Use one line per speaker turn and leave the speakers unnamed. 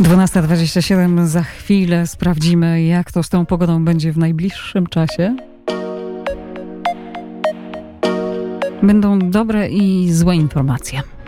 12:27, za chwilę sprawdzimy, jak to z tą pogodą będzie w najbliższym czasie. Będą dobre i złe informacje.